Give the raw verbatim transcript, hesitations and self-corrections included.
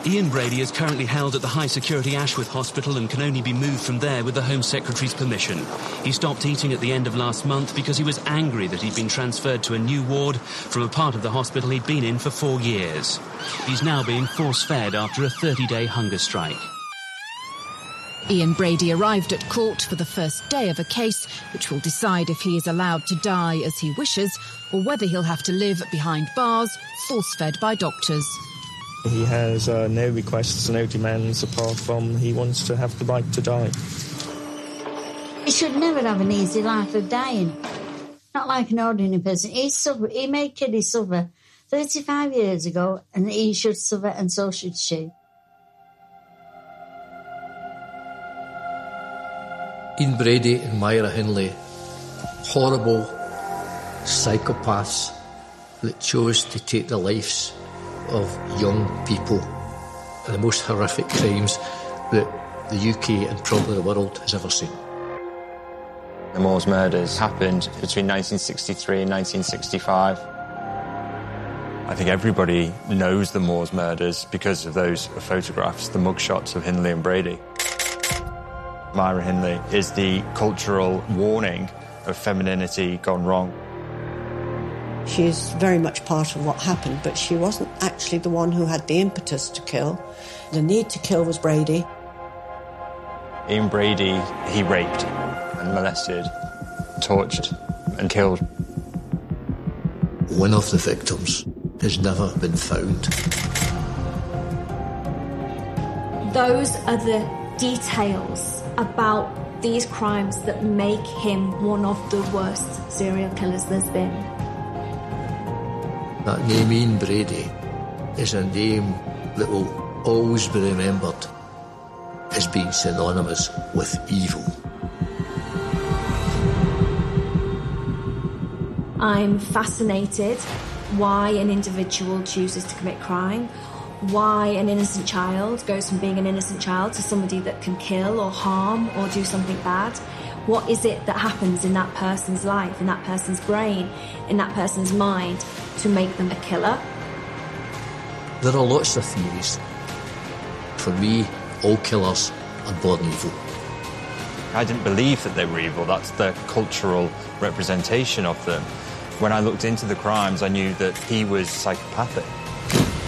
Ian Brady is currently held at the high-security Ashworth Hospital and can only be moved from there with the Home Secretary's permission. He stopped eating at the end of last month because he was angry that he'd been transferred to a new ward from a part of the hospital he'd been in for four years. He's now being force-fed after a thirty-day hunger strike. Ian Brady arrived at court for the first day of a case which will decide if he is allowed to die as he wishes or whether he'll have to live behind bars, force-fed by doctors. He has uh, no requests, no demands, apart from he wants to have the right to die. He should never have an easy life of dying. Not like an ordinary person. He, suffer, he made Kitty suffer thirty-five years ago, and he should suffer, and so should she. Ian Brady and Myra Hindley, horrible psychopaths that chose to take the lives of young people, and the most horrific crimes that the U K and probably the world has ever seen. The Moors murders happened between nineteen sixty-three and nineteen sixty-five. I think everybody knows the Moors murders because of those photographs, the mugshots of Hindley and Brady. Myra Hindley is the cultural warning of femininity gone wrong. She's very much part of what happened, but she wasn't actually the one who had the impetus to kill. The need to kill was Brady. Ian Brady, he raped and molested, tortured and killed. One of the victims has never been found. Those are the details about these crimes that make him one of the worst serial killers there's been. That name Ian Brady is a name that will always be remembered as being synonymous with evil. I'm fascinated why an individual chooses to commit crime, why an innocent child goes from being an innocent child to somebody that can kill or harm or do something bad. What is it that happens in that person's life, in that person's brain, in that person's mind to make them a killer? There are lots of theories. For me, all killers are born evil. I didn't believe that they were evil. That's the cultural representation of them. When I looked into the crimes, I knew that he was psychopathic.